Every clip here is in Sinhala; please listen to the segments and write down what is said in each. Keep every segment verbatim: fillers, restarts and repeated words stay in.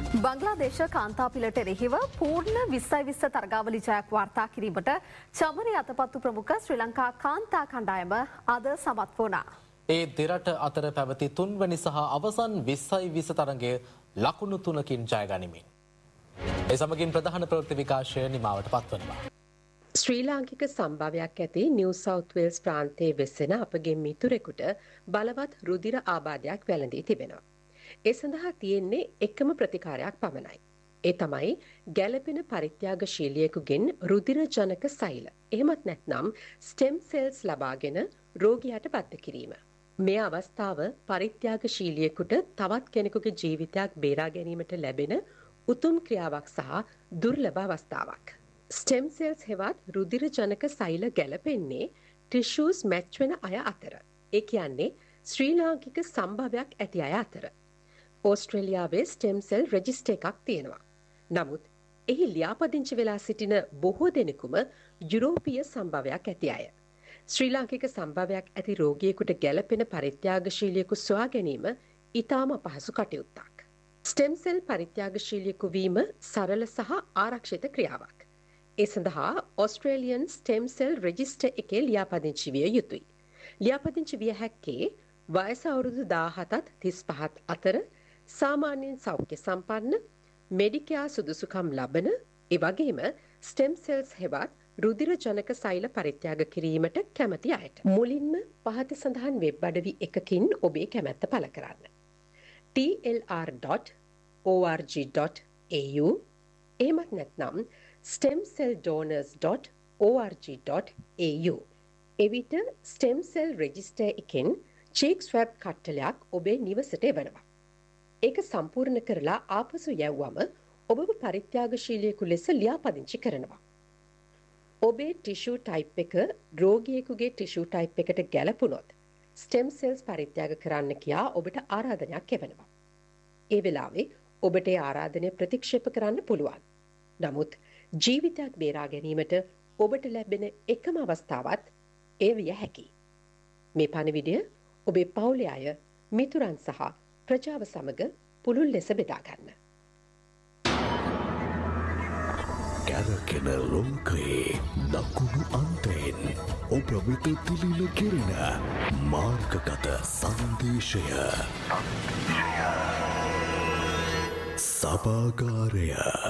බංග්ලාදේශ කාන්තාපිලට එරෙහිව පූර්ණ විස්සයි විස්ස තරගාවලි ජයක් වාර්තා කිරීමට චමරි අතපත්තු ප්‍රමුඛ ශ්‍රී ලංකා කාන්තා කණ්ඩායම අද සමත් වුණා. ඒ දෙරට අතර පැවති තුන්වැනි සහ අවසන් විස්සයි විස්ස තරගය ලකුණු තුනකින් ජය ගනිමින්. ඒ සමගින් ප්‍රධාන ප්‍රවෘත්ති විකාශය නිමාවට පත්වනවා. ශ්‍රී ලාංකික සම්භාවයක් ඇති නිව් සවුත් වේල්ස් ප්‍රාන්තයේ වෙසෙන අපගේ මිතුරෙකුට බලවත් රුධිර ආබාධයක් වැළඳී තිබෙනවා. ඒ සඳහා තියෙන්නේ එකම ප්‍රතිකාරයක් පමණයි. ඒ තමයි ගැළපෙන පරිත්‍යාගශීලියෙකුගෙන් රුධිර ජනක සෛල. එහෙමත් නැත්නම් ස්ටෙම් සෙල්ස් ලබාගෙන රෝගියාට බද්ධ කිරීම. මේ අවස්ථාව පරිත්‍යාගශීලියෙකුට තවත් කෙනෙකුගේ ජීවිතයක් බේරා ගැනීමට ලැබෙන උතුම් ක්‍රියාවක් සහ දුර්ලභ අවස්ථාවක්. ස්ටෙම් සෙල්ස් හෙවත් රුධිර ජනක සෛල ගැළපෙන්නේ ටිෂූස් මැච් වෙන අය අතර. ඒ කියන්නේ ශ්‍රී ලාංකික සම්භාවයක් ඇති අය අතර. ඕස්ට්‍රේලියාවේ ස්ටෙම් සෙල් රෙජිස්ටර් එකක් තියෙනවා. නමුත් එහි ලියාපදිංචි වෙලා සිටින බොහෝ දෙනෙකුම යුරෝපීය සම්භාවයක් ඇති අය. ශ්‍රී ලාංකික සම්භාවයක් ඇති රෝගියෙකුට ගැළපෙන පරිත්‍යාගශීලියෙකු සොයා ගැනීම ඉතාම අපහසු කටයුත්තක්. ස්ටෙම් සෙල් පරිත්‍යාගශීලියෙකු වීම සරල සහ ආරක්ෂිත ක්‍රියාවක්. ඒ සඳහා ඕස්ට්‍රේලියන් ස්ටෙම් සෙල් රෙජිස්ටර් එකේ ලියාපදිංචි විය යුතුයි. ලියාපදිංචි විය හැක්කේ වයස අවුරුදු දාහතත් තිස් පහත් අතර සාමාන්‍යයෙන් සෞඛ්‍ය සම්පන්න මෙඩිකයා සුදුසුකම් ලබන ඒ වගේම ස්ටෙම් සෙල්ස් හෙවත් රුධිර ජනක සෛල පරිත්‍යාග කිරීමට කැමති අයට. මුලින්ම පහත සඳහන් වෙබ් අඩවි එකකින් ඔබේ කැමැත්ත පළ කරන්න. T L R dot O R G dot A you එහෙමත් නැත්නම් stem self ඩෝනර්ස් dot O R G dot A you. එවිට ස්ටෙම් සෙල් රෙජිස්ටර් එකෙන් චීක් ස්වැබ් කට්ටලයක් ඔබේ නිවසට එවනවා. ඒක සම්පූර්ණ කරලා ආපසු යැව්වම ඔබව පරිත්‍යාගශීලියෙකු ලෙස ලියාපදිංචි කරනවා. ඔබේ ටිෂූ ටයිප් එක රෝගියෙකුගේ ටිෂූ ටයිප් එකට ගැලපුණොත් ස්ටෙම් සෙල්ස් පරිත්‍යාග කරන්න කියා ඔබට ආරාධනයක් එවනවා. ඒ වෙලාවේ ඔබට ඒ ආරාධනය ප්‍රතික්ෂේප කරන්න පුළුවන්. නමුත් ජීවිතයක් බේරා ගැනීමට ඔබට ලැබෙන එකම අවස්ථාවත් ඒ විය හැකියි. මේ පණිවිඩය ඔබේ පවුලේ අය, මිතුරන් සහ ප්‍රජාව සමග පුළුල් ලෙස බෙදා ගන්න. කැරකෙන ලෝකයේ දකුණු අන්තයෙන් ඔබ වෙත තිලින කෙරෙන මාර්ගගත සංදේශය. සභාගාරය.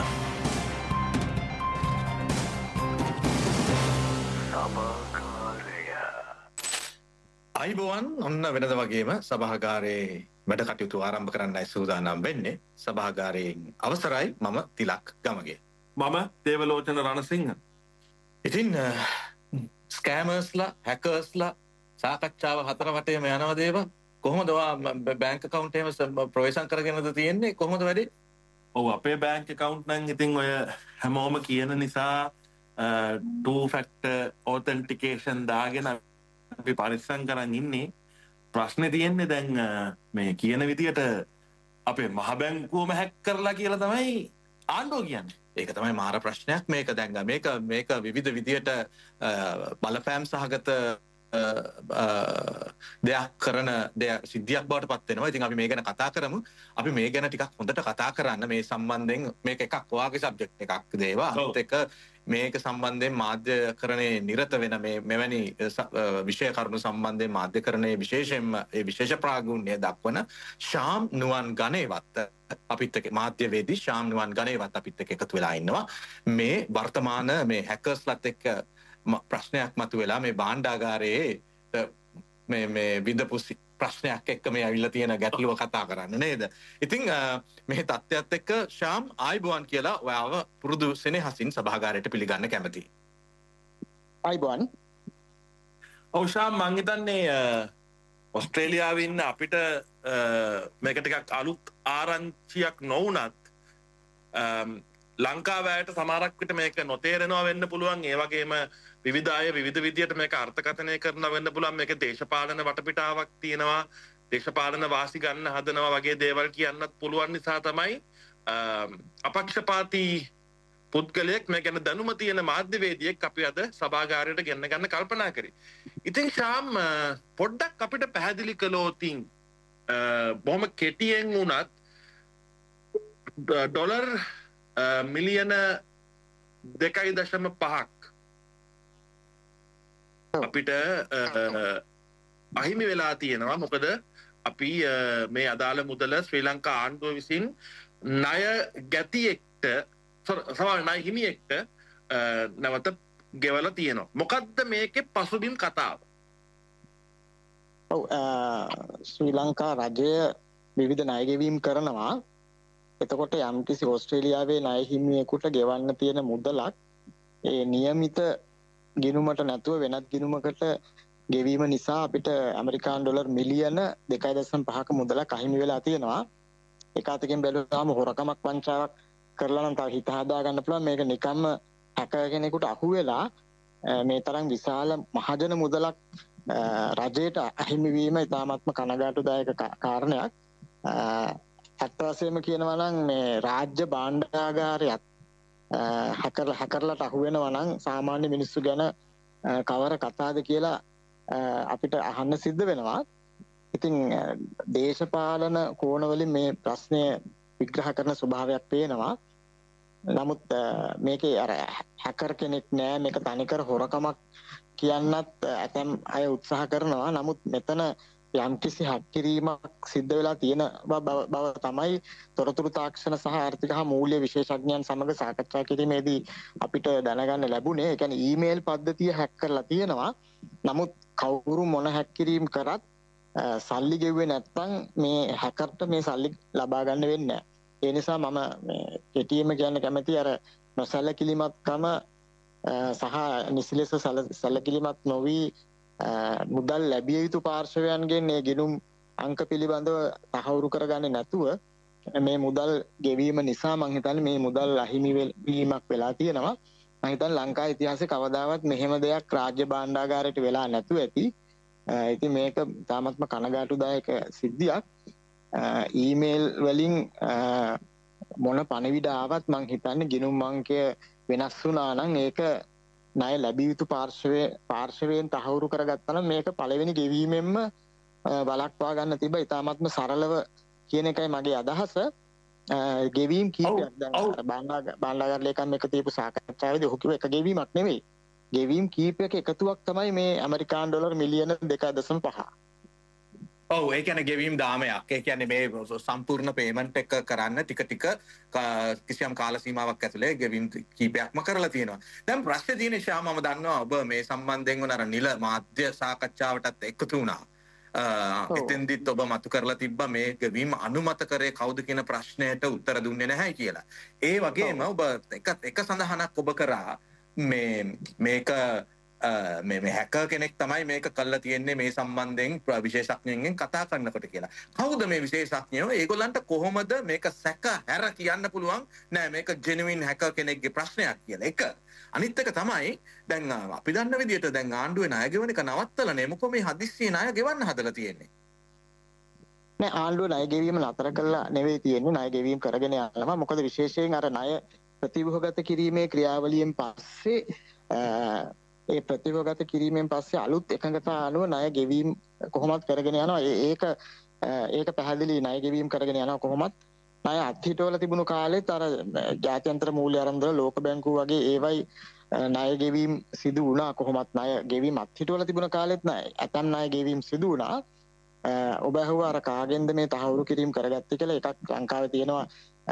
අයිබෝවන් ඔන්න වෙනද වගේම සභාගාරයේ වැඩ කටයුතු ආරම්භ කරන්නයි සූදානම් වෙන්නේ. සභාගාරයෙන් අවසරයි මම තිලක් ගමගේ. මම දේවලෝචන රණසිංහ. ඉතින් ස්කෑමර්ස්ලා හැකර්ස්ලා සාකච්ඡාව හතර වටේම යනවා දේව. කොහොමද බැංක් account එහෙම ප්‍රවේශම් කරගෙනද තියෙන්නේ? කොහොමද වැඩේ? ඔව් අපේ බැංක් account නම් ඉතින් ඔය හැමෝම කියන නිසා two factor authentication දාගෙන අපි පරිස්සම් කරන් ඉන්නේ. ප්‍රශ්නේ තියෙන්නේ දැන් මේ කියන විදියට අපේ මහ බැංකුවම හැක් කරලා කියලා තමයි ආණ්ඩුව කියන්නේ. ඒක තමයි මාර ප්‍රශ්නයක් මේක. දැන් මේක මේක විවිධ විදියට බලපෑම් සහගත දෙයක් කරන දෙයක් සිද්ධියක් බවට පත් වෙනවා. ඉතින් අපි මේ ගැන කතා කරමු. අපි මේ ගැන ටිකක් හොඳට කතා කරන්න මේ සම්බන්ධයෙන් මේක එකක් ඔයාගේ සබ්ජෙක්ට් එකක් දේවා. අනිත් එක මේක සම්බන්ධයෙන් මාධ්‍යකරණයේ නිරත වෙන මේ මෙවැනි විෂය කරුණු සම්බන්ධයෙන් මාධ්‍යකරණයේ විශේෂයෙන්ම ඒ විශේෂ ප්‍රාගුණ්‍ය දක්වන ශාම් නුවන් ගණේවත් අපිත් එක්ක මාධ්‍යවේදී ශාම් නුවන් ගණේවත් අපිත් එක්ක එකතු වෙලා ඉන්නවා. මේ වර්තමාන මේ හැකර්ස්ලත් එක්ක ප්‍රශ්නයක් මතුවෙලා මේ භාණ්ඩාගාරයේ මේ මේ විදපු ප්‍රශ්නයක් එක්ක මේ ඇවිල්ලා තියෙන ගැටලුව කතා කරන්න නේද? ඉතින් මේ තත්ත්වයට එක්ක ශාම් ආයිබෝන් කියලා ඔයාව පුරුදු සෙනෙහසින් සභාගාරයට පිළිගන්න කැමතියි. ආයිබෝන්. ඔව් ශාම් මං හිතන්නේ ඕස්ට්‍රේලියාවේ ඉන්න අපිට මේක ටිකක් අලුත් ආරංචියක් නොවුනත් ලංකාවෑයට සමහරක් විට මේක නොතේරෙනවා වෙන්න පුළුවන්. ඒ වගේම විවිධ අය විවිධ විදියට මේක අර්ථකථනය කරනවා වෙන්න පුළුවන්. මේක දේශපාලන වටපිටාවක් තියෙනවා. දේශපාලන වාසි ගන්න හදනවා වගේ දේවල් කියන්නත් පුළුවන් නිසා තමයි අපක්ෂපාතී පුද්ගලයෙක් මේ ගැන දැනුම තියෙන මාධ්‍යවේදියෙක් අපි අද සභාගාරයට ගෙන්න ගන්න කල්පනා කරේ. ඉතින් ශාම් පොඩ්ඩක් අපිට පැහැදිලි කළොත් බොහොම කෙටියෙන් වුණත් ඩොලර් මිලියන දෙකයි දශම පහක් අපිට අහිමි වෙලා තියෙනවා. මොකද අපි මේ අදාළ මුදල ශ්‍රී ලංකා ආණ්ඩුව විසින් ණය ගැතියෙක්ට සමාන ණය හිමියෙක්ට නැවත ගෙවලා තියෙනවා. මොකද්ද මේකේ පසුබිම් කතාව? ඔව් ශ්‍රී ලංකා රජය විවිධ ණය ගෙවීම් කරනවා. එතකොට යම්කිසි ඕස්ට්‍රේලියාවේ ණය හිමියෙකුට ගෙවන්න තියෙන මුදලක් ඒ નિયમિત ගිණුමට නැතුව වෙනත් ගිණුමකට ගෙවීම නිසා අපිට ඇමරිකානු ඩොලර් මිලියන දෙකයි දශම පහක මුදලක් අහිමි වෙලා තියෙනවා. ඒක අතකින් බැලුවාම හොරකමක් වංචාවක් කරලා නම් තව හිත හදා ගන්න පුළුවන්. මේක නිකම්ම හැකර් කෙනෙකුට අහු වෙලා මේ තරම් විශාල මහජන මුදලක් රජයට අහිමි වීම ඉතාමත්ම කනගාටුදායක කාරණයක්. ඇත්ත වශයෙන්ම කියනවා නම් මේ රාජ්‍ය භාණ්ඩාගාරයත් හැකර් හැකර්ලට අහු වෙනවා නම් සාමාන්‍ය මිනිස්සු ගැන කවර කතාවද කියලා අපිට අහන්න සිද්ධ වෙනවා. ඉතින් දේශපාලන කෝණවලින් මේ ප්‍රශ්නය විග්‍රහ කරන ස්වභාවයක් පේනවා. නමුත් මේකේ අර හැකර් කෙනෙක් නෑ, මේක තනිකර හොරකමක් කියන්නත් ඇතැම් අය උත්සාහ කරනවා. නමුත් මෙතන යම්කිසි හැක් කිරීමක් සිද්ධ වෙලා තියෙන බව තමයි තොරතුරු තාක්ෂණ සහ ආර්ථික හා මූල්‍ය විශේෂඥයන් සමග සාකච්ඡා කිරීමේදී අපිට දැනගන්න ලැබුණේ. ඒ කියන්නේ ඊමේල් පද්ධතිය හැක් කරලා තියෙනවා. නමුත් කවුරු මොන හැක් කිරීම කරත් සල්ලි ගෙව්වේ නැත්නම් මේ හැකර්ට මේ සල්ලි ලබා ගන්න වෙන්නේ නැහැ. ඒ නිසා මම මේ කෙටියෙන්ම කියන්න කැමති අර නොසැලකිලිමත්කම සහ නිසිලෙස සැලකිලිමත් නොවි මුදල් ලැබිය යුතු පාර්ශවයන්ගෙන් මේ ගිණුම් අංක පිළිබඳව තහවුරු කරගන්නේ නැතුව මේ මුදල් ගෙවීම නිසා මම හිතන්නේ මේ මුදල් අහිමි වීමක් වෙලා තියෙනවා. මම හිතන්නේ ලංකා ඉතිහාසයේ කවදාවත් මෙහෙම දෙයක් රාජ්‍ය භාණ්ඩාගාරයට වෙලා නැතුව ඇති. ඉතින් මේක තාමත්ම කනගාටුදායක සිද්ධියක්. ඊමේල් වලින් මොන පණිවිඩ ආවත් මං හිතන්නේ ගිණුම් අංකය වෙනස් වුණා නම් ඒක ණය ලැබිය යුතු පාර්ශවයේ පාර්ශවයෙන් තහවුරු කරගත්තා නම් මේක පළවෙනි ගෙවීමෙන්ම වළක්වා ගන්න තිබ්බ. ඉතාමත්ම සරලව කියන එකයි මගේ අදහස. ගෙවීම් කීපයක් දැන් බාණ්ඩාගාර ලේකම් එක තියපු සාකච්ඡාවේදී ඔහු කිව්ව එක ගෙවීමක් නෙවෙයි. ගෙවීම් කීපයක එකතුවක් තමයි මේ ඇමරිකානු ඩොලර් මිලියන දෙකයි දශම පහ. ඔව් ඒ කියන්නේ ගෙවීම් දාමයක්. ඒ කියන්නේ මේ සම්පූර්ණ පේමන්ට් එක කරන්න ටික ටික කිසියම් කාල සීමාවක් ඇතුලේ ගෙවීම් කීපයක්ම කරලා තියෙනවා. දැන් ප්‍රශ්නේ තියෙන්නේ ශා මම දන්නවා ඔබ මේ සම්බන්ධයෙන් වුණ අර නිල මාධ්‍ය සාකච්ඡාවටත් එකතු වුණා. එතෙන්දිත් ඔබ මතු කරලා තිබ්බා මේ ගෙවීම් අනුමත කරේ කවුද කියන ප්‍රශ්නයට උත්තර දුන්නේ නැහැ කියලා. ඒ වගේම ඔබ එක එක සඳහනක් ඔබ කරා මේ මේක මේ හැකර් කෙනෙක් තමයි මේක කළා තියෙන්නේ මේ සම්බන්ධයෙන් විශේෂඥයන්ගෙන් කතා කරනකොට කියලා. කවුද මේ විශේෂඥයෝ? ඒගොල්ලන්ට කොහොමද මේක සැක හැර කියන්න පුළුවන් නෑ මේක ජෙනුයින් හැකර් කෙනෙක්ගේ ප්‍රශ්නයක් කියලා. එක අනිත් එක තමයි දැන් අපි දන්න විදිහට දැන් ආණ්ඩුවේ ණය ගෙවන එක නවත්තලා නේ මොකෝ මේ හදිස්සියේ ණය ගෙවන්න හදලා තියෙන්නේ. නෑ ආණ්ඩුව ණය ගෙවීම නතර කළා නෙවෙයි තියෙන්නේ. ණය ගෙවීම කරගෙන යනවා. මොකද විශේෂයෙන් අර ණය ප්‍රතිව්‍යුහගත කිරීමේ ක්‍රියාවලියෙන් පස්සේ ඒ ප්‍රතිවගත කිරීමෙන් පස්සේ අලුත් එකඟතා අනුව ණය ගෙවීම කොහොමත් කරගෙන යනවා. ඒක ඒක පැහැදිලි ණය ගෙවීම කරගෙන යනවා කොහොමත්. ණය අත්හිටවල තිබුණු කාලෙත් අර ජාත්‍යන්තර මූල්‍ය ආරම්භවල ලෝක බැංකුව වගේ ඒවයි ණය ගෙවීම සිදු වුණා කොහොමත්. ණය ගෙවීම අත්හිටවල තිබුණ කාලෙත් ණය ඇතම් ණය ගෙවීම සිදු වුණා. ඔබ අහුවා අර කාගෙන්ද මේ තහවුරු කිරීම කරගත්තේ කියලා. එකක් ලංකාවේ තියෙනවා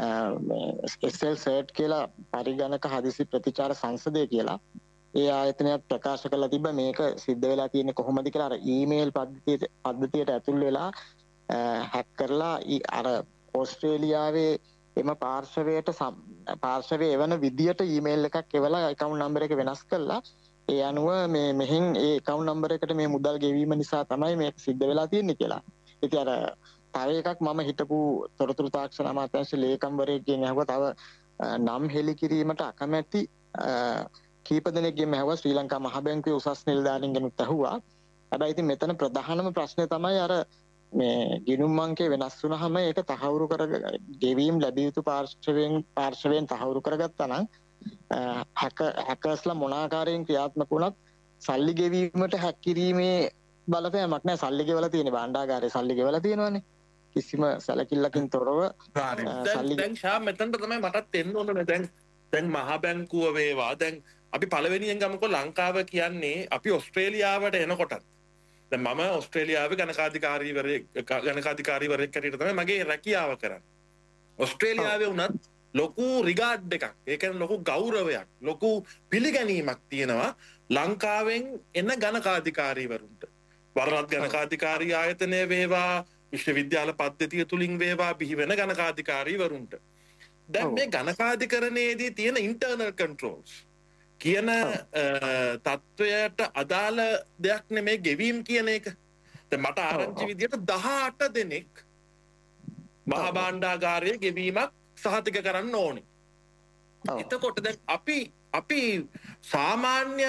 එස් එල් සර්ට් කියලා පරිගණක හදිසි ප්‍රතිචාර සංසදය කියලා. ඒ ආයතනයක් ප්‍රකාශ කරලා තිබ්බ මේක සිද්ධ වෙලා තියෙන්නේ කොහොමද කියලා. අර ඊමේල් පද්ධතියට පද්ධතියට ඇතුල් වෙලා හැක් කරලා අර ඕස්ට්‍රේලියාවේ එම පාර්ශවයට පාර්ශවයේ එවන විදියට ඊමේල් එකක් එවලා account number එක වෙනස් කළා. ඒ අනුව මේ මෙහෙන් ඒ account number එකට මේ මුදල් ගෙවීම නිසා තමයි මේක සිද්ධ වෙලා තියෙන්නේ කියලා. ඉතින් අර තව එකක් මම හිතපු තොරතුරු තාක්ෂණ අමාත්‍යාංශ ලේකම්වරයෙක්ගෙන් අහුවා තව නම් හෙළි කිරීමට අකමැති කීප දෙනෙක්ගෙන් ඇහුවා. ශ්‍රී ලංකා මහ බැංකුවේ උසස් නිලධාරීන්ගෙනුත් ඇහුවා. හැබැයි ඉතින් මෙතන ප්‍රධානම ප්‍රශ්නේ තමයි අර මේ ගිණුම් අංකය වෙනස් වුණාම ඒක තහවුරු කර ගෙවීම් ලැබිය යුතු පාර්ශවයෙන් පාර්ශවයෙන් තහවුරු කරගත්තා නම් හැක හැකර්ස්ලා මොන ආකාරයෙන් ක්‍රියාත්මක වුණත් සල්ලි ගෙවීමට හැක් කිරීමේ බලපෑමක් නැහැ. සල්ලි ගෙවලා තියෙන භාණ්ඩාගාරේ සල්ලි ගෙවලා තියෙනවානේ. කිසිම සැලකිල්ලකින් තොරව දැන් ශා මෙතනට තමයි මටත් එන්න ඕනේ. දැන් දැන් මහා බැංකුව වේවා දැන් අපි පළවෙනියෙන් ගමුකෝ ලංකාව කියන්නේ අපි ඔස්ට්‍රේලියාවට එනකොටත් දැන් මම ඔස්ට්‍රේලියාවේ ගණකාධිකාරීවරයෙක් ගණකාධිකාරීවරයෙක් හැටියට තමයි මගේ රැකියාව කරන්නේ. ඔස්ට්‍රේලියාවේ වුණත් ලොකු රිගාඩ් එකක් ඒ කියන්නේ ලොකු ගෞරවයක් ලොකු පිළිගැනීමක් තියෙනවා ලංකාවෙන් එන ගණකාධිකාරීවරුන්ට. වරණත් ගණකාධිකාරී ආයතනය වේවා විශ්වවිද්‍යාල පද්ධතිය තුලින් වේවා බිහි වෙන ගණකාධිකාරීවරුන්ට. දැන් මේ ගණකාධිකරණයේදී තියෙන ඉන්ටර්නල් කන්ට්‍රෝල්ස් කියන තත්ත්වයට අදාළ දෙයක් නෙමේ ගෙවීම් කියන එක. දැන් මට ආරංචි විදියට දහඅට දෙනෙක් මහා භාණ්ඩාගාරයේ ගෙවීමක් සහතික කරන්න ඕනේ. එතකොට දැන් අපි අපි සාමාන්‍ය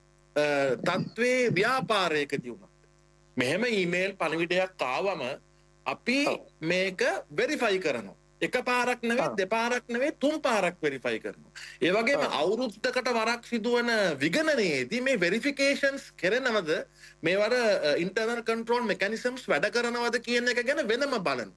තත්ත්වයේ ව්‍යාපාරයකදී වුණා. මෙහෙම ඊමේල් පණිවිඩයක් ආවම අපි මේක වෙරිෆයි කරනවා. එක පාරක් නෙවෙයි දෙපාරක් නෙවෙයි තුන් පාරක් වෙරිෆයි කරනවා. ඒ වගේම අවුරුද්දකට වරක් සිදුවන විගණනයේදී මේ වෙරිෆිකේෂන්ස් කරනවද මේවර ඉන්ටර්නල් කන්ට්‍රෝල් මෙකැනිසම්ස් වැඩ කරනවද කියන එක ගැන වෙනම බලනවා.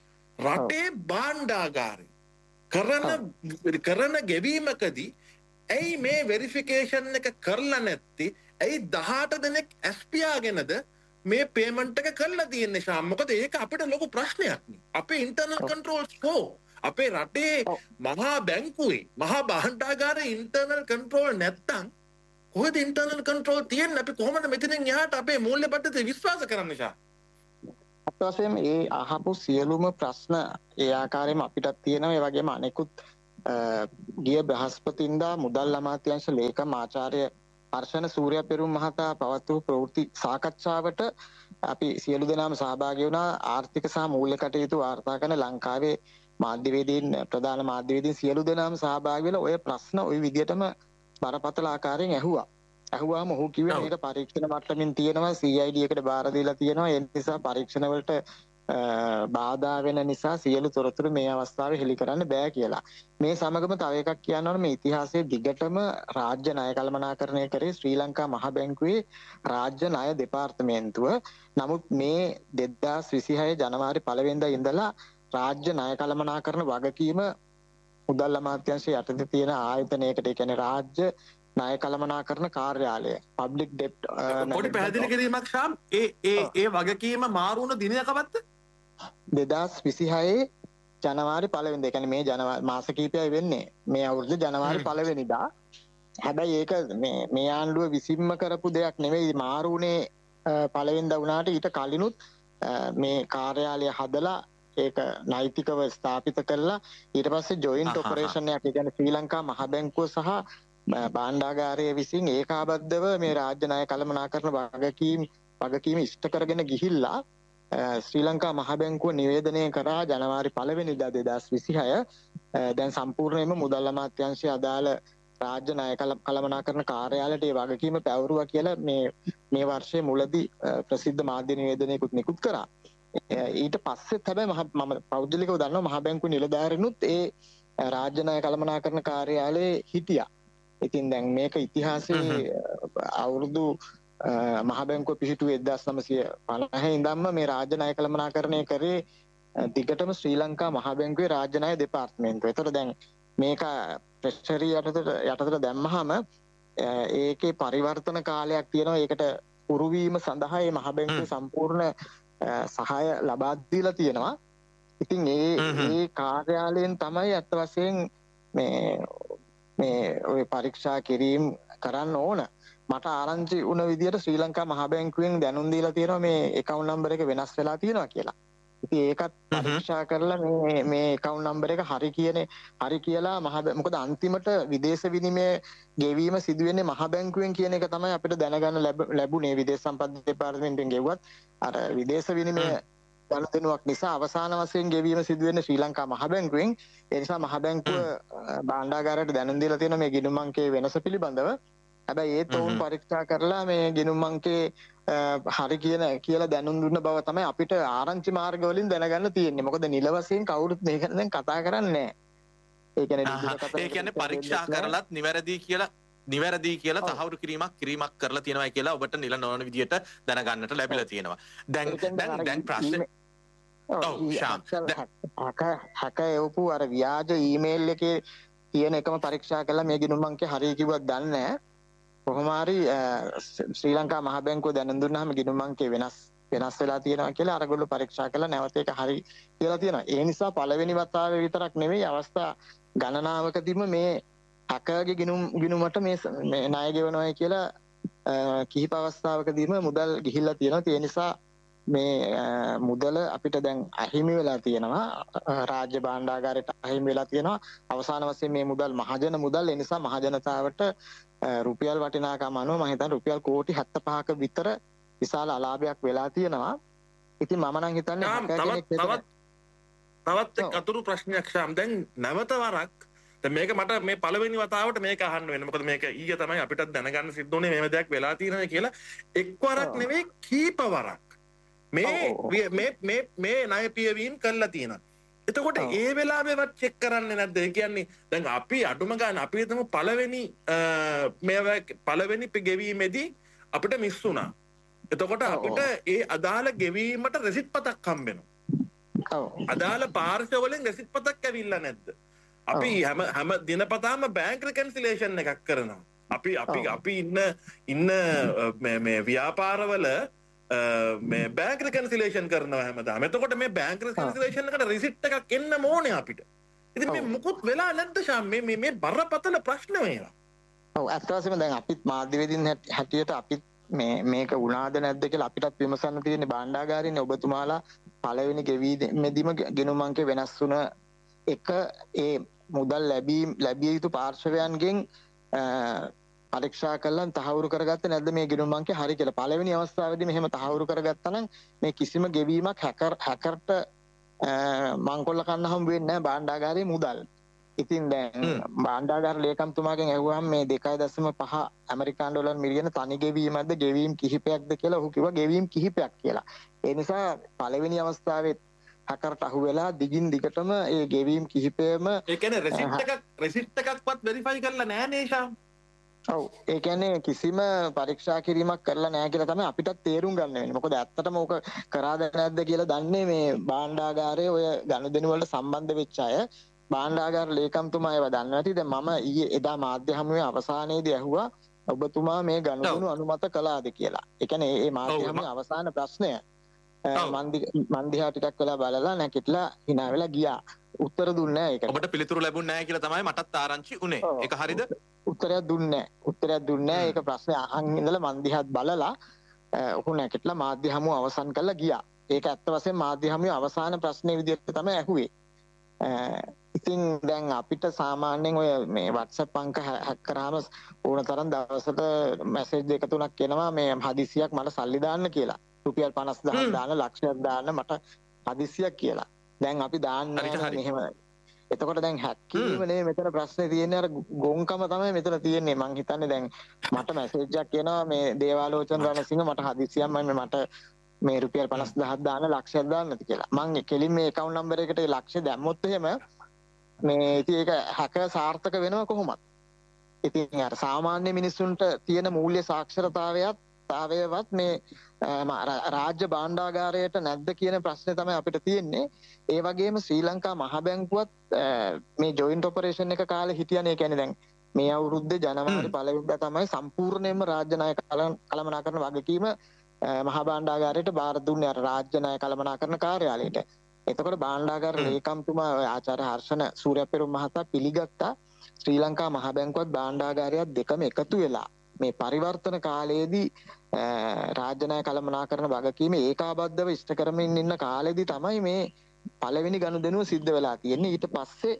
රටේ භාණ්ඩාගාරය කරන කරන ගෙවීමකදී ඇයි මේ වෙරිෆිකේෂන් එක කරලා නැත්තේ? ඇයි දහඅට දෙනෙක් ඇස්පියාගෙනද මේ පේමන්ට් එක කරලා තියෙන්නේ ශාම්? මොකද ඒක අපිට ලොකු ප්‍රශ්නයක් නේ. අපේ ඉන්ටර්නල් කන්ට්‍රෝල්ස් කෝ අපේ රටේ මහා බැංකුවේ මහා භාණ්ඩාගාරයේ ඉන්ටර්නල් කන්ට්‍රෝල් නැත්තම් කොහෙද ඉන්ටර්නල් කන්ට්‍රෝල් තියෙන්නේ? අපි කොහොමද මෙතනින් එහාට අපේ මූල්‍ය පද්ධතිය විශ්වාස කරන්නේ ශාම්? අත්වශයෙන්ම ඒ අහපු සියලුම ප්‍රශ්න ඒ ආකාරයෙන්ම අපිටත් තියෙනවා. ඒ වගේම අනෙකුත් ගිය බ්‍රහස්පතින්දා මුදල් අමාත්‍යාංශ ලේකම් ආචාර්ය හර්ෂණ සූර්යපෙරුම් මහතා පවත්වූ ප්‍රවෘත්ති සාකච්ඡාවට අපි සියලු දෙනාම සහභාගී වුණා. ආර්ථික සහ මූල්‍ය කටයුතු වාර්තා කරන ලංකාවේ මාධ්‍යවේදීන් ප්‍රධාන මාධ්‍යවේදීන් සියලු දෙනාම සහභාගී වෙලා ඔය ප්‍රශ්න ওই විදිහටම බරපතල ආකාරයෙන් ඇහුවා. ඇහුවාම ඔහු කිව්වේ මේක පරීක්ෂණ මට්ටමින් තියෙනවා සී අයි ඩී එකට බාර දීලා තියෙනවා. ඒ නිසා පරීක්ෂණ වලට බාධා වෙන නිසා සියලු තොරතුරු මේ අවස්ථාවේ හෙළි කරන්න බෑ කියලා. මේ සමගම තව එකක් කියන්න ඕනේ මේ ඉතිහාසයේ දිගටම රාජ්‍ය ණය කළමනාකරණය කරේ ශ්‍රී ලංකා මහ බැංකුවේ රාජ්‍ය ණය දෙපාර්තමේන්තුව. නමුත් මේ දෙදහස් විසිහය ජනවාරි පළවෙනිදා ඉඳලා රාජ්‍ය ණය කළමනාකරණ වගකීම මුදල් අමාත්‍යාංශය යටතේ තියෙන ආයතනයකට ඒ කියන්නේ රාජ්‍ය ණය කළමනාකරණ කාර්යාලය පබ්ලික් ඩෙප්ට් පොඩි පැහැදිලි කිරීමක් ශාම් ඒ ඒ ඒ වගකීම මාරු වුණ දිනය කවද්ද? දෙදහස් විසිහයේ ජනවාරි පළවෙනිදා. ඒ කියන්නේ මේ ජනවාරි මාස කිහිපයයි වෙන්නේ. මේ අවුරුදු ජනවාරි පළවෙනිදා. හැබැයි ඒක මේ මේ ආණ්ඩුව විසින්ම කරපු දෙයක් නෙවෙයි. මාරුනේ පළවෙනිදා වුණාට ඊට කලිනුත් මේ කාර්යාලය හදලා ඒක නෛතිකව ස්ථාපිත කරලා ඊට පස්සේ ජොයින්ට් ඔපරේෂන් එකක් ඒ කියන්නේ ශ්‍රී ලංකා මහ බැංකුව සහ භාණ්ඩාගාරය විසින් ඒකාබද්ධව මේ රාජ්‍ය ණය කළමනාකරණ වගකීම් වගකීම ඉෂ්ට කරගෙන ගිහිල්ලා ශ්‍රී ලංකා මහ බැංකුව නිවේදනය කරා ජනවාරි පළවෙනිදා දෙදහස් විසිහය දැන් සම්පූර්ණයෙන්ම මුදල් අමාත්‍යාංශයේ අදාළ රාජ්‍ය ණය කළමනාකරණ කාර්යාලයට ඒ වගකීම පැවරුවා කියලා මේ මේ වර්ෂයේ මුලදී ප්‍රසිද්ධ මාධ්‍ය නිවේදනයකුත් නිකුත් කරා. ඊට පස්සෙත් හැබැයි මම පෞද්ගලිකව දන්නවා මහ බැංකුවේ නිලධාරීනුත් ඒ රාජ්‍ය ණය කළමනාකරණ කාර්යාලයේ හිටියා. ඉතින් දැන් මේක ඉතිහාසයේ අවුරුදු මහ බැංකුව පිහිටුවේ එක්දාස් නවසිය පනහේ ඉඳන්ම මේ රාජ්‍ය ණය කළමනාකරණය කරේ දිගටම ශ්‍රී ලංකා මහ බැංකුවේ රාජ්‍ය ණය දෙපාර්තමේන්තුව. ඒතකොට දැන් මේක ට්‍රෙෂරි යටතට යටතට දැම්මහම ඒකේ පරිවර්තන කාලයක් තියෙනවා. ඒකට උරු වීම සඳහා මේ මහ බැංකුවේ සම්පූර්ණ සහාය ලබා දීලා තියෙනවා. ඉතින් ඒ ඒ කාර්යාලයෙන් තමයි අත් වශයෙන් මේ මේ ඔය පරීක්ෂා කිරීම කරන්න ඕන. මට ආරංචි වුණ විදිහට ශ්‍රී ලංකා මහ බැංකුවෙන් දැනුම් දීලා තියෙනවා මේ account number එක වෙනස් වෙලා තියෙනවා කියලා. ඉතින් ඒකත් පරීක්ෂා කරලා මේ මේ account number එක හරි කියන්නේ හරි කියලා මහ මොකද අන්තිමට විදේශ විනිමය ගෙවීම සිදු වෙන්නේ මහ බැංකුවෙන් කියන එක තමයි අපිට දැනගන්න ලැබුණේ. විදේශ සම්පත් දෙපාර්තමේන්තුවෙන් ගෙවුවත් අර විදේශ විනිමය ගනුදෙනුවක් නිසා අවසාන වශයෙන් ගෙවීම සිදු වෙන්නේ ශ්‍රී ලංකා මහ බැංකුවෙන්. ඒ නිසා මහ බැංකුව භාණ්ඩාගාරයට දැනුම් දීලා තියෙනවා මේ ගිණුම් අංකයේ වෙනස පිළිබඳව. හැබැයි ඒත් ඔවුන් පරීක්ෂා කරලා මේ ගිණුම් අංකේ හරි කියන කියලා දැනුම් දුන්න බව තමයි අපිට ආරංචි මාර්ග වලින් දැනගන්න තියෙන්නේ. මොකද නිල වශයෙන් කවුරුත් මේක දැන් කතා කරන්නේ නැහැ. ඒ කියන්නේ ඒ කියන්නේ පරීක්ෂා කරලත් නිවැරදි කියලා නිවැරදි කියලා තහවුරු කිරීමක් කිරීමක් කරලා තියෙනවා කියලා ඔබට නිල නොවන විදියට දැනගන්නට ලැබිලා තියෙනවා. දැන් දැන් දැන් ප්‍රශ්නේ හැක හැක එවපු අර ව්‍යාජ ඊමේල් එකේ තියෙන එකම පරීක්ෂා කළා මේ ගිණුම් අංකය හරිය කිව්වත් දන්නේ නැහැ. කොහොම හරි ශ්‍රී ලංකා මහ බැංකුව දැනුම් දුන්නාම ගිණුම් අංකය වෙනස් වෙනස් වෙලා තියෙනවා කියලා අරගොල්ලෝ පරීක්ෂා කළා නැවත ඒක හරි කියලා තියෙනවා. ඒ නිසා පළවෙනි වතාවේ විතරක් නෙවෙයි අවස්ථා ගණනාවකදීම මේ හැකගේ ගිණුම් ගිණුමට මේ මේ ණය ගෙවනවා කියලා කිහිප අවස්ථාවකදීම මුදල් ගිහිල්ලා තියෙනවා. ඒ නිසා මේ මුදල අපිට දැන් අහිමි වෙලා තියෙනවා. රාජ්‍ය භාණ්ඩාගාරයට අහිමි වෙලා තියෙනවා. අවසාන වශයෙන් මේ මුදල් මහජන මුදල්. ඒ නිසා මහජනතාවට රුපියල් වටිනාකම අනුව මම හිතන්නේ රුපියල් කෝටි හෙප්පහක විතර විශාල අලාභයක් වෙලා තියෙනවා. ඉතින් මම නම් හිතන්නේ තවත් තවත් අතුරු ප්‍රශ්නයක් ශාම් දැන් නැවත වරක් දැන් මේක මට මේ පළවෙනි වතාවට මේක අහන්න වෙනවා. මොකද මේක ඊයේ තමයි අපිටත් දැනගන්න සිද්ධ වුණේ මේව දෙයක් වෙලා තියෙනවා කියලා. එක් වරක් නෙවෙයි කීප වරක් මේ මේ මේ මේ ණය පියවීම් කළා තියෙනවා. එතකොට ඒ වෙලාවෙවත් චෙක් කරන්නේ නැද්ද? ඒ කියන්නේ දැන් අපි අඩුම ගන්න අපි හිතමු පළවෙනි මේ පළවෙනි ගෙවීමේදී අපිට මිස් වුණා. එතකොට අපිට ඒ අදාළ ගෙවීමට රෙසිට් පතක් හම්බෙනවා. අදාළ පාර්ශ්ව වලින් රෙසිට් පතක් ඇවිල්ලා නැද්ද? අපි හැම හැම දිනපතාම බැංක් රෙකන්සිලේෂන් එකක් කරනවා. අපි අපි අපි ඉන්න ඉන්න මේ මේ ව්‍යාපාරවල මේ බැංක් රෙකන්සිලේෂන් කරනවා හැමදාම. එතකොට මේ බැංක් රෙකන්සිලේෂන් එකට රිසිට් එකක් එන්න ඕනේ අපිට. ඉතින් මේ මුකුත් වෙලා නැද්ද ශාම් මේ මේ මේ බරපතල ප්‍රශ්න මේවා. ඔව් අත් වශයෙන්ම දැන් අපිත් මාධ්‍යවේදීන් හැටියට අපිත් මේ මේක වුණාද නැද්ද කියලා අපිටත් විමසන්න තියෙන්නේ භාණ්ඩාගාරින්නේ. ඔබතුමාලා පළවෙනි ගෙවීමේදීම ගෙනුම් අංකය වෙනස් වුණ එක ඒ මුදල් ලැබීම් ලැබිය යුතු පාර්ශවයන්ගෙන් පරීක්ෂා කළා තහවුරු කරගත්තේ නැද්ද මේ ගිණුම් අංකය හරි කියලා. පළවෙනි අවස්ථාවේදී මෙහෙම තහවුරු කරගත්තා නම් මේ කිසිම ගෙවීමක් හැකර් හැකර්ට මංකොල්ල කන්න හම් වෙන්නේ නැහැ භාණ්ඩාගාරයේ මුදල්. ඉතින් දැන් භාණ්ඩාගාර ලේකම්තුමාගෙන් ඇහුවාම මේ දෙකයි දශම පහ ඇමරිකානු ඩොලර් මිලියන තනි ගෙවීමක්ද ගෙවීම් කිහිපයක්ද කියලා ඔහු කිව්වා ගෙවීම් කිහිපයක් කියලා. ඒ නිසා පළවෙනි අවස්ථාවේ හැකර්ට අහු වෙලා දිගින් දිගටම ඒ ගෙවීම් කිහිපයම ඒ කියන්නේ රෙසිට් එකක් රෙසිට් එකක්වත් වෙරිෆයි කරලා නැහැ නේ ශාම්. ඔව් ඒ කියන්නේ කිසිම පරීක්ෂා කිරීමක් කරලා නැහැ කියලා තමයි අපිටත් තේරුම් ගන්න වෙන්නේ. මොකද ඇත්තටම ඕක කරාද නැද්ද කියලා දන්නේ මේ භාණ්ඩාගාරයේ ඔය ගනුදෙනු වලට සම්බන්ධ වෙච්ච අය. භාණ්ඩාගාර ලේකම්තුමා ඒවා දන්නවා ඇති. දැන් මම ඊයේ එදා මාධ්‍ය හමුවේ අවසානයේදී ඇහුවා ඔබතුමා මේ ගනුදෙනු අනුමත කළාද කියලා. ඒ කියන්නේ මේ මාධ්‍ය හමුවේ අවසාන ප්‍රශ්නය මන්දි මන්දිහා ටිකක් වෙලා බලලා නැකිටලා hina වෙලා ගියා. උත්තර දුන්නේ නැහැ ඒකට. ඔබට පිළිතුරු ලැබුණ නැහැ කියලා තමයි මටත් ආරංචි උනේ. ඒක හරිද? උත්තරයක් දුන්නේ නැහැ. උත්තරයක් දුන්නේ නැහැ. ඒක ප්‍රශ්නේ අහන් ඉඳලා මන් දිහාත් බලලා ඔහු නැකිටලා මාධ්‍ය හමුව අවසන් කරලා ගියා. ඒක ඇත්ත වශයෙන්ම මාධ්‍ය හමුවේ අවසාන ප්‍රශ්නේ විදිහට තමයි ඇහුවේ. ඉතින් දැන් අපිට සාමාන්‍යයෙන් ඔය මේ WhatsApp අංක හැක් කරාම ඕන තරම් දවසට මැසේජ් දෙක තුනක් එනවා මේ හදිසියක් මට සල්ලි දාන්න කියලා. රුපියල් පනස් දහයක් දාන්න ලක්ෂයක් දාන්න මට හදිසියක් කියලා. දැන් අපි දාන්නේ මෙහෙම. එතකොට දැන් හැක් කිරීම නේ මෙතන ප්‍රශ්නේ තියෙන්නේ. අර ගොංකම තමයි මෙතන තියෙන්නේ. මං හිතන්නේ දැන් මට මැසේජ් එකක් එනවා මේ දේවාලෝචන රණසිංහ මට හදිසියක් මම මට මේ රුපියල් පනස් දහයක් දාන්න ලක්ෂයක් දාන්නද කියලා. මං කෙලින් මේ account number එකට ඒ ලක්ෂය දැම්මොත් එහෙම මේ ඉතින් ඒක හැක සාර්ථක වෙනව කොහොමද? ඉතින් අර සාමාන්‍ය මිනිස්සුන්ට තියෙන මූල්‍ය සාක්ෂරතාවයත් තාවයවත් මේ රාජ්‍ය භාණ්ඩාගාරයට නැද්ද කියන ප්‍රශ්නේ තමයි අපිට තියෙන්නේ. ඒ වගේම ශ්‍රී ලංකා මහ බැංකුවත් මේ ජොයින්ට් ඔපරේෂන් එක කාලේ හිටියනේ. ඒ කියන්නේ දැන් මේ අවුරුද්දේ ජනවාරි පළවෙනිදා තමයි සම්පූර්ණයෙන්ම රාජ්‍ය ණය කළමනාකරන වගකීම මහ භාණ්ඩාගාරයට බාර දුන්නේ අර රාජ්‍ය ණය කළමනාකරන කාර්යාලයට. එතකොට භාණ්ඩාගාර ලේකම්තුමා ආචාර්ය හර්ෂණ සූර්යපෙරුම් මහතා පිළිගත්තා ශ්‍රී ලංකා මහ බැංකුවත් භාණ්ඩාගාරයත් දෙකම එකතු වෙලා මේ පරිවර්තන කාලයේදී රාජ්‍ය ණය කළමනාකරන වගකීම ඒකාබද්ධව ඉෂ්ට කරමින් ඉන්න කාලෙදී තමයි මේ පළවෙනි ගනුදෙනුව සිද්ධ වෙලා තියෙන්නේ. ඊට පස්සේ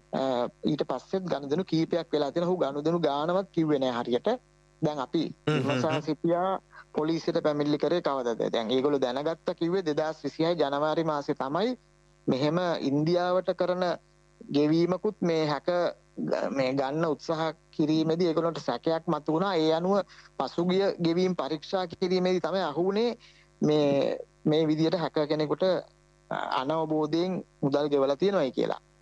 ඊට පස්සෙත් ගනුදෙනු කීපයක් වෙලා තියෙනවා. ඔහු ගනුදෙනු ගානවත් කිව්වේ නෑ හරියට. දැන් අපි විමසා සිටියා පොලිසියට පැමිණිලි කරේ කවදද? දැන් ඒගොල්ලෝ දැනගත්ත කිව්වේ දෙදාස් විසිහය ජනවාරි මාසේ තමයි මෙහෙම ඉන්දියාවට කරන ගෙවීමකුත් මේ හැක මේ ගන්න උත්සාහ කිරීමේදී ඒගොල්ලන්ට සැකයක් මතුවුණා. ඒ අනුව පසුගිය ගෙවීම් පරීක්ෂා කිරීමේදී තමයි අහුුනේ මේ මේ විදියට හැක කෙනෙකුට අනවබෝධයෙන් මුදල් ගෙවලා තියෙනවායි කියලා.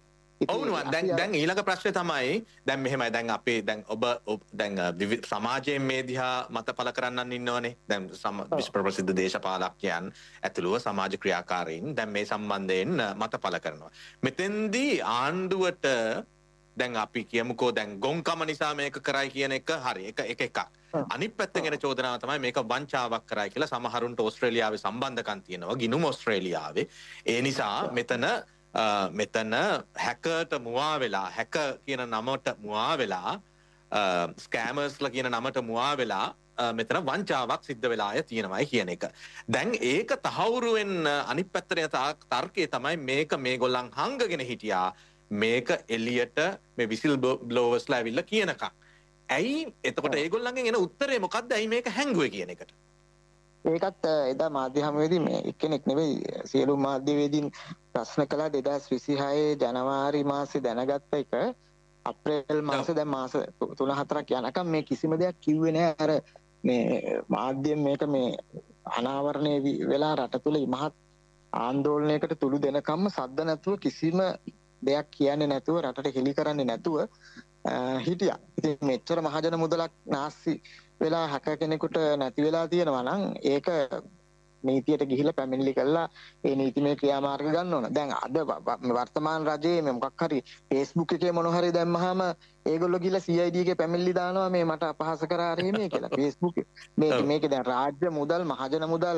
ඔවුනුවන් දැන් දැන් ඊළඟ ප්‍රශ්නය තමයි දැන් මෙහෙමයි දැන් අපේ දැන් ඔබ දැන් සමාජයෙන් මේ දිහා මත පළ කරන්නන් ඉන්නවනේ දැන් විශ්ව ප්‍රසිද්ධ දේශපාලකයන් ඇතුළුව සමාජ ක්‍රියාකාරීන් දැන් මේ සම්බන්ධයෙන් මත පළ කරනවා. මෙතෙන්දී ආණ්ඩුවට දැන් අපි කියමුකෝ දැන් ගොංකම නිසා මේක කරයි කියන එක හරි එක එක එකක්. අනිත් පැත්තෙන් එන චෝදනාව තමයි මේක වංචාවක් කරයි කියලා සමහරුන්ට ඕස්ට්‍රේලියාවේ සම්බන්ධකම් තියෙනවා ගිනුම ඕස්ට්‍රේලියාවේ. ඒ නිසා මෙතන මෙතන හැකර්ට මුවා වෙලා හැක කියන නමට මුවා වෙලා ස්කෑමර්ස්ලා කියන නමට මුවා වෙලා මෙතන වංචාවක් සිද්ධ වෙලාය තියෙනවයි කියන එක. දැන් ඒක තහවුරුවෙන් අනිත් පැත්තට තර්කය තමයි මේක මේගොල්ලන් හංගගෙන හිටියා මේක එලියට මේ විසිල් බ්ලෝවර්ස්ලා ඇවිල්ලා කියනකම්. ඇයි එතකොට ඒගොල්ලන්ගෙන් එන උත්තරේ මොකද්ද? ඇයි මේක හැංගුවේ කියන එකට. ඒකත් එදා මාධ්‍ය හමුවේදී මේ එක්කෙනෙක් නෙවෙයි සියලු මාධ්‍යවේදීන් ප්‍රශ්න කළා දෙදාස් විසිහය ජනවාරි මාසේ දැනගත්ත එක අප්‍රේල් මාසේ දැන් මාස තුන හතරක් යනකම් මේ කිසිම දෙයක් කිව්වේ නෑ. අර මේ මාධ්‍යයෙන් මේක මේ අනාවරණය වෙලා රට තුල ඉමහත් ආందోලනයකට තුඩු දෙනකම්ම සද්ද නැතුව කිසිම දෙයක් කියන්නේ නැතුව රටට හෙලි කරන්නේ නැතුව හිටියා. ඉතින් මෙච්චර මහජන මුදලක් නාස්ති වෙලා හැක කෙනෙකුට නැති වෙලා තියෙනවා නම් ඒක නීතියට ගිහිල්ලා පැමිණිලි කළා ඒ නීතිමය ක්‍රියාමාර්ග ගන්න ඕන. දැන් අද වර්තමාන රජයේ මේ මොකක් හරි Facebook එකේ මොන හරි දැම්මහම ඒගොල්ලෝ ගිහිල්ලා C I D එකේ පැමිණිලි දානවා මේ මට අපහාස කරා රෙමේ කියලා Facebook මේ මේක දැන් රාජ්‍ය මුදල් මහජන මුදල්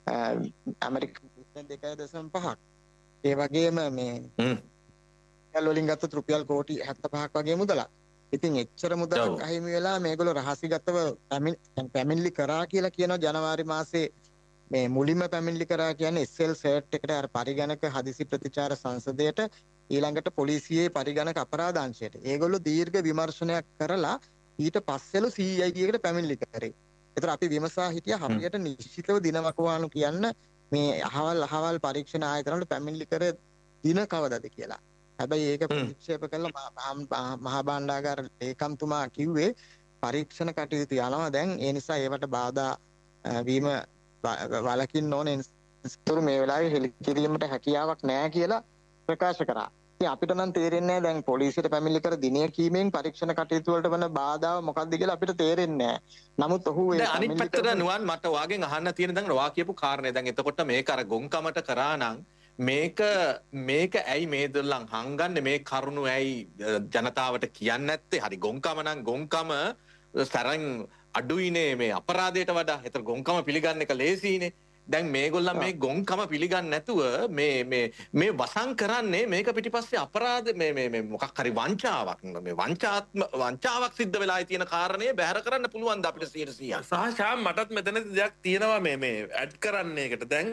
ඇමරිකානු දෙකයි දශම පහක් ඒ වගේම මේ රුපියල් වලින් ගත්ත රුපියල් කෝටි හැත්තෑ පහක් වගේ මුදලක්. ඉතින් එච්චර මුදලක් අහිමි වෙලා මේගොල්ලෝ රහසිගතව පැමිණිලි කරා කියලා කියනවා ජනවාරි මාසේ මේ මුලින්ම පැමිණිලි කරා කියන්නේ S L සර්ට් එකට අර පරිගණක හදිසි ප්‍රතිචාර සංසදයට ඊළඟට පොලිසියේ පරිගණක අපරාධ අංශයට. ඒගොල්ලෝ දීර්ඝ විමර්ශනයක් කරලා ඊට පස්සෙලු C I D එකට පැමිණිලි කරේ. ඒතර අපි විමසා හිටියා හරියට නිශ්චිතව දිනවකවානු කියන්න මේ අහවල් අහවල් පරීක්ෂණ ආයතන වල පැමිණිලි කර දින කවදද කියලා. හැබැයි ඒක ප්‍රතික්ෂේප කළා මහා භාණ්ඩාගාර ලේකම්තුමා කිව්වේ පරීක්ෂණ කටයුතු යනවා දැන් ඒ නිසා ඒවට බාධා වීම වලකින්න ඕනේ. ඒතර මේ වෙලාවේ හෙළිකිරීමට හැකියාවක් නැහැ කියලා ප්‍රකාශ කරා. ඉතින් අපිට නම් තේරෙන්නේ නැහැ දැන් පොලිසියට පැමිණිලි කර දිනය කීමෙන් පරීක්ෂණ කටයුතු වලට වන බාධාව මොකක්ද කියලා අපිට තේරෙන්නේ නැහැ. නමුත් ඔහු ඒ අනිත් පැත්තට නුවන් මට ඔයාගෙන් අහන්න තියෙන දැන් ඔයා කියපු කාරණේ දැන් එතකොට මේක අර ගොංකමට කරා නම් මේක මේක ඇයි මේ දොල්ලන් හංගන්නේ මේ කරුණු ඇයි ජනතාවට කියන්නේ නැත්තේ? හරි ගොංකම නම් ගොංකම සරන් අඩුයිනේ මේ අපරාධයට වඩා. ඒතර ගොංකම පිළිගන්න එක ලේසියිනේ. දැන් මේගොල්ලන් මේ ගොංකම පිළිගන්නේ නැතුව මේ මේ මේ වසන් කරන්නේ මේක පිටිපස්සේ අපරාධ මේ මේ මේ මොකක් හරි වංචාවක් මේ වංචාත්ම වංචාවක් සිද්ධ වෙලායි තියෙන කාරණේ බැහැර කරන්න පුළුවන් ද අපිට සීයට සීයක්. සහ ශාම් මටත් මෙතනදී දෙයක් තියෙනවා මේ මේ ඇඩ් කරන්න එකට. දැන්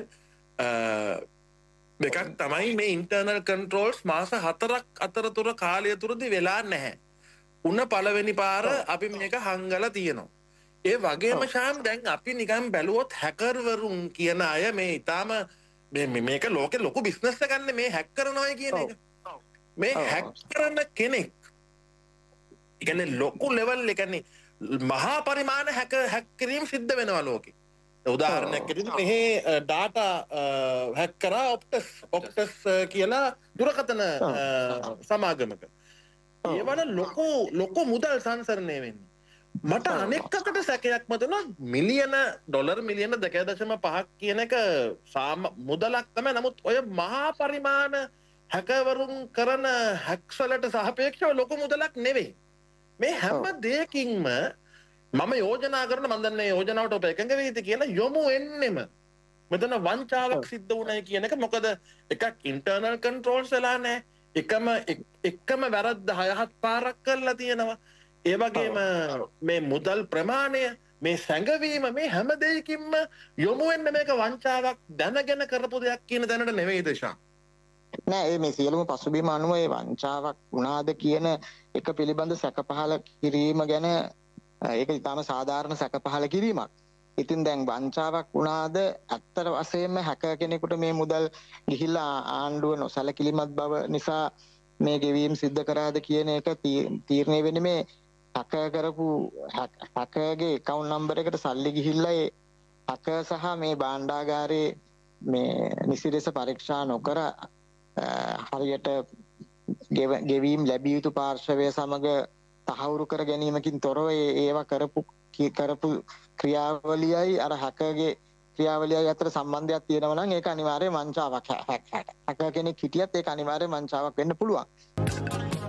දෙකක් තමයි මේ ඉන්ටර්නල් කන්ට්‍රෝල්ස් මාස හතරක් අතරතුර කාලය තුරදී වෙලා නැහැ. උන පළවෙනි පාර අපි මේක හංගලා තියෙනවා. ඒ වගේම ශාම් දැන් අපි නිකන් බැලුවොත් හැකර්වරුන් කියන අය මේ ඊටාම මේ මේක ලෝකේ ලොකු බිස්නස් එකක් ගන්න මේ හැක් කරනවා කියන එක. මේ හැක් කරන කෙනෙක් ඒ කියන්නේ ලොකු ලෙවල් එක කියන්නේ මහා පරිමාණ හැක හැක් කිරීම සිද්ධ වෙනවා ලෝකේ. උදාහරණයක් විදිහට මෙහි ඩාටා හැක් කරා ඔප්ටස් ඔප්ටස් කියලා දුරකථන සමාගමක. ඒ වල ලොකු ලොකු මුදල් සංසරණය වෙන්නේ. මට අනෙක්කට සැකයක් මතුණා මිලියන ඩොලර් මිලියන දෙක දශම පහක් කියන එක මුදලක් තමයි. නමුත් ඔය මහා පරිමාණ හැකවරුන් කරන හැක්ස් වලට සාපේක්ෂව ලොකු මුදලක් නෙවෙයි. මේ හැම දෙයකින්ම මම යෝජනා කරන මම දන්නේ යෝජනාවට ඔබ එකඟ වෙයිද කියලා යොමු වෙන්නෙම මෙතන වංචාවක් සිද්ධ වුණයි කියන එක. මොකද එකක් ඉන්ටර්නල් කන්ට්‍රෝල්ස් වෙලා නැහැ. එකම එකම වැරද්ද හය හත් පාරක් කරලා තියෙනවා. ඒ වගේම මේ මුදල් ප්‍රමාණය මේ සැඟවීම මේ හැම දෙයකින්ම යොමු වෙන්න මේක වංචාවක් දැනගෙන කරපු දෙයක් කියන දැනට නෙවෙයි දේශා. නෑ මේ සියලුම පසුබිම අනුව ඒ වංචාවක් වුණාද කියන එක පිළිබඳ සැක පහළ කිරීම ගැන ඒක ඉතාම සාධාරණ සැක පහළ කිරීමක්. ඉතින් දැන් වංචාවක් වුණාද ඇත්තට වශයෙන්ම හැක කෙනෙකුට මේ මුදල් ගිහිල්ලා ආණ්ඩුව නොසැලකිලිමත් බව නිසා මේ ගෙවීම් සිද්ධ කරාද කියන එක තීරණය වෙන්නේ මේ හැක කරපු හැකගේ account number එකට සල්ලි ගිහිල්ලා ඒ හැක සහ මේ භාණ්ඩාගාරයේ මේ නිසිලෙස පරීක්ෂා නොකර හරියට ගෙවීම් ලැබිය යුතු පාර්ශවය සමග තහවුරු කර ගැනීමකින් තොරව ඒවා කරපු කරපු ක්‍රියාවලියයි අර හැකර්ගේ ක්‍රියාවලියයි අතර සම්බන්ධයක් තියෙනවා නම් ඒක අනිවාර්යයෙන් වංචාවක්. හැකර් කෙනෙක් හිටියත් ඒක අනිවාර්යයෙන් වංචාවක් වෙන්න පුළුවන්.